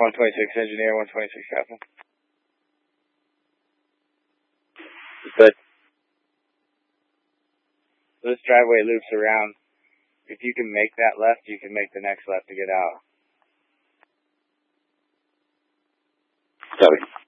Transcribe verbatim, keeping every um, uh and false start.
one twenty-six engineer, one twenty-six captain. Good. This driveway loops around. If you can make that left, you can make the next left to get out. Copy.